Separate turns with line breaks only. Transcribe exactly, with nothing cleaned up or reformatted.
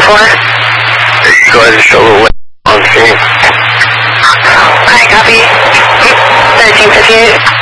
four.
Go ahead and show the way on scene.
Alright, copy. thirteen fifty-eight.